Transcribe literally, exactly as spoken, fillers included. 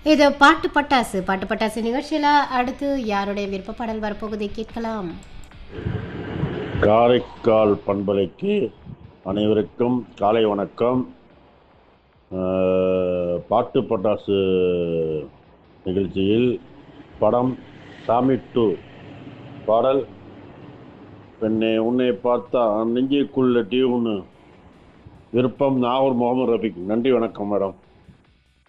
இது பாட்டு பட்டாசு பாட்டு பட்டாசு நிகழ்ச்சியில் அடுத்து யாருடைய விருப்ப பாடல் வரப்போகுதை கேட்கலாம். காரைக்கால் பண்பலைக்கு அனைவருக்கும் காலை வணக்கம். அஹ், பாட்டு பட்டாசு நிகழ்ச்சியில் படம் சாமி டூ பாடல் பெண்ணே உன்னை பார்த்தா நெஞ்சுக்குள்ள டியூன்னு. விருப்பம் நாகூர் முகமது ரஃபீக். நன்றி, வணக்கம் மேடம்.